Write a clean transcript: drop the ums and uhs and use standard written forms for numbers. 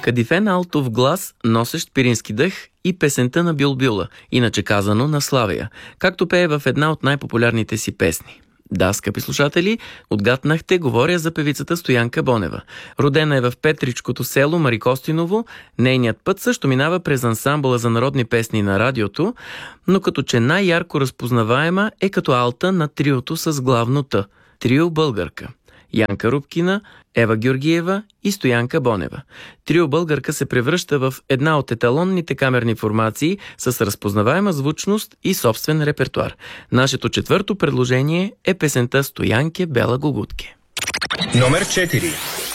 Кадифен алтов глас, носещ пирински дъх и песента на Бюлбюла, иначе казано на Славия, както пее в една от най-популярните си песни. Да, скъпи слушатели, отгатнахте, говоря за певицата Стоянка Бонева. Родена е в Петричкото село Марикостиново, нейният път също минава през ансамбъла за народни песни на радиото, но като че най-ярко разпознаваема е като алта на триото с главно Т – трио българка. Янка Рубкина, Ева Георгиева и Стоянка Бонева. Трио българка се превръща в една от еталонните камерни формации с разпознаваема звучност и собствен репертуар. Нашето четвърто предложение е песента Стоянке Бела Гугутке. Номер 4.